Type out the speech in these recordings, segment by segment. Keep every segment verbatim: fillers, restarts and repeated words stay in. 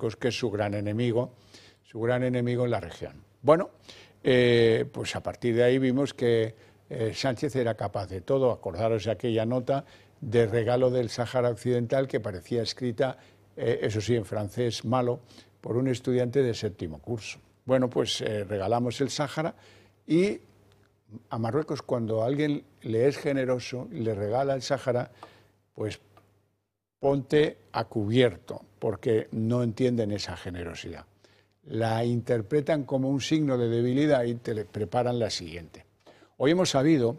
Marruecos, que es su gran enemigo, su gran enemigo en la región. Bueno, eh, pues a partir de ahí vimos que eh, Sánchez era capaz de todo. Acordaros de aquella nota de regalo del Sáhara Occidental que parecía escrita, eh, eso sí, en francés malo, por un estudiante de séptimo curso. Bueno, pues eh, regalamos el Sáhara y a Marruecos, cuando alguien le es generoso y le regala el Sáhara, pues ponte a cubierto, porque no entienden esa generosidad. La interpretan como un signo de debilidad y te preparan la siguiente. Hoy hemos sabido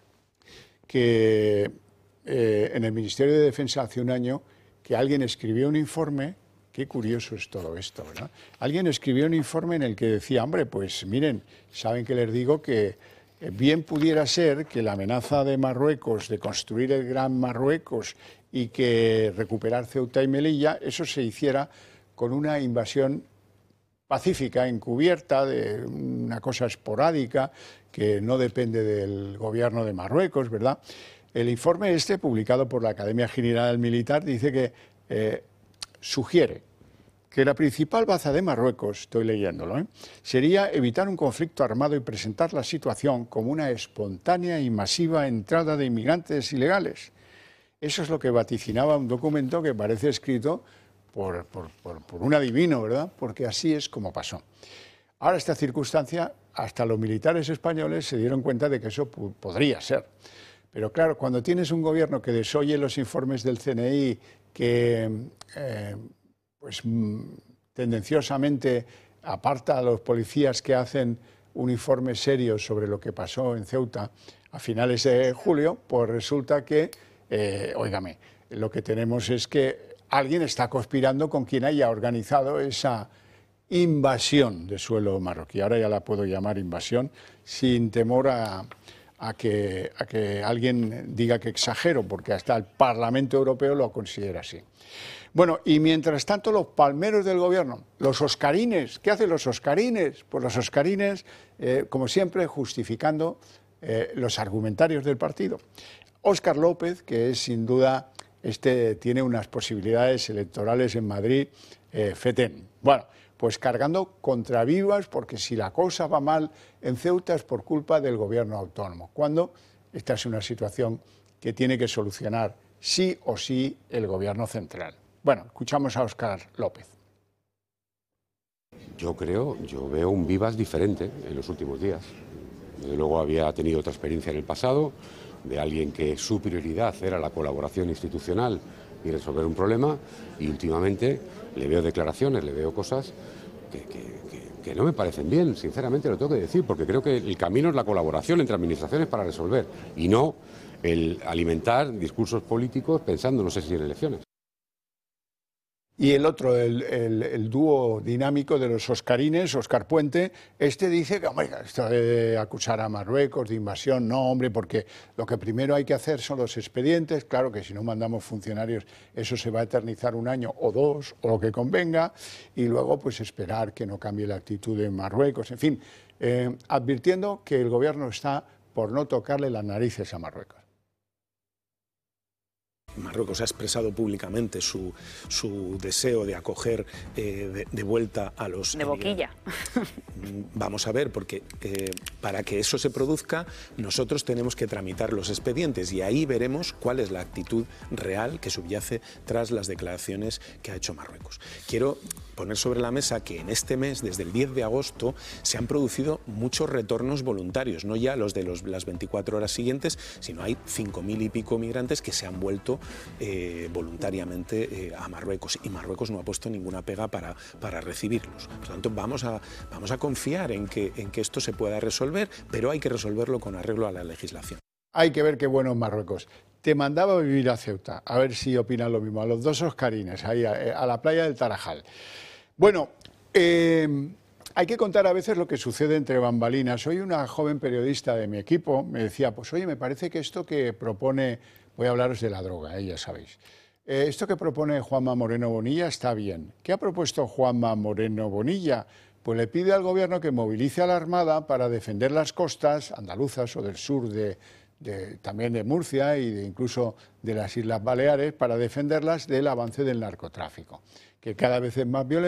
que eh, en el Ministerio de Defensa hace un año que alguien escribió un informe, qué curioso es todo esto, ¿verdad? Alguien escribió un informe en el que decía, hombre, pues miren, saben que les digo que bien pudiera ser que la amenaza de Marruecos de construir el Gran Marruecos y que recuperar Ceuta y Melilla, eso se hiciera con una invasión pacífica, encubierta, de una cosa esporádica que no depende del gobierno de Marruecos, ¿verdad? El informe este, publicado por la Academia General Militar, dice que eh, sugiere que la principal baza de Marruecos, estoy leyéndolo, ¿eh? sería evitar un conflicto armado y presentar la situación como una espontánea y masiva entrada de inmigrantes ilegales. Eso es lo que vaticinaba un documento que parece escrito por, por, por, por un adivino, ¿verdad? Porque así es como pasó. Ahora, esta circunstancia, hasta los militares españoles se dieron cuenta de que eso podría ser. Pero claro, cuando tienes un gobierno que desoye los informes del C N I, que eh, pues, tendenciosamente aparta a los policías que hacen un informe serio sobre lo que pasó en Ceuta a finales de julio, pues resulta que, eh, óigame, lo que tenemos es que alguien está conspirando con quien haya organizado esa invasión de suelo marroquí. Ahora ya la puedo llamar invasión, sin temor a, a, que, a que alguien diga que exagero, porque hasta el Parlamento Europeo lo considera así. Bueno, y mientras tanto los palmeros del gobierno, los oscarines, ¿qué hacen los oscarines? Pues los oscarines, eh, como siempre, justificando eh, los argumentarios del partido. Óscar López, que es sin duda, este tiene unas posibilidades electorales en Madrid, eh, fetén. Bueno, pues cargando contra Vivas, porque si la cosa va mal en Ceuta es por culpa del gobierno autónomo, cuando esta es una situación que tiene que solucionar sí o sí el gobierno central. Bueno, escuchamos a Óscar López. Yo creo, yo veo un Vivas diferente en los últimos días. Desde luego había tenido otra experiencia en el pasado, de alguien que su prioridad era la colaboración institucional y resolver un problema, y últimamente le veo declaraciones, le veo cosas que, que, que, que no me parecen bien, sinceramente lo tengo que decir, porque creo que el camino es la colaboración entre administraciones para resolver, y no el alimentar discursos políticos pensando no sé si en elecciones. Y el otro, el, el, el dúo dinámico de los oscarines, Óscar Puente, este dice que, hombre, esto de acusar a Marruecos de invasión, no, hombre, porque lo que primero hay que hacer son los expedientes, claro que si no mandamos funcionarios eso se va a eternizar un año o dos, o lo que convenga, y luego pues esperar que no cambie la actitud de Marruecos, en fin, eh, advirtiendo que el gobierno está por no tocarle las narices a Marruecos. Marruecos ha expresado públicamente su, su deseo de acoger eh, de, de vuelta a los... De boquilla. Vamos a ver, porque eh, para que eso se produzca, nosotros tenemos que tramitar los expedientes y ahí veremos cuál es la actitud real que subyace tras las declaraciones que ha hecho Marruecos. Quiero poner sobre la mesa que en este mes, desde el diez de agosto, se han producido muchos retornos voluntarios, no ya los de los, las veinticuatro horas siguientes, sino hay cinco mil y pico migrantes que se han vuelto eh, voluntariamente eh, a Marruecos, y Marruecos no ha puesto ninguna pega para, para recibirlos. Por lo tanto, vamos a, vamos a confiar en que, en que esto se pueda resolver, pero hay que resolverlo con arreglo a la legislación. Hay que ver qué bueno es Marruecos. Te mandaba a vivir a Ceuta, a ver si opinan lo mismo, a los dos oscarines, ahí a, a la playa del Tarajal. Bueno, eh, hay que contar a veces lo que sucede entre bambalinas. Hoy una joven periodista de mi equipo me decía, pues oye, me parece que esto que propone, voy a hablaros de la droga, eh, ya sabéis, eh, esto que propone Juanma Moreno Bonilla está bien. ¿Qué ha propuesto Juanma Moreno Bonilla? Pues le pide al gobierno que movilice a la Armada para defender las costas andaluzas o del sur de, de, también de Murcia y de, incluso de las Islas Baleares, para defenderlas del avance del narcotráfico, que cada vez es más violento.